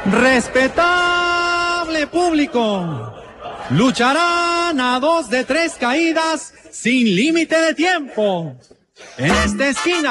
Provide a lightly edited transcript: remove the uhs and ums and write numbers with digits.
Respetable público, lucharán a 2 de 3 caídas sin límite de tiempo. En esta esquina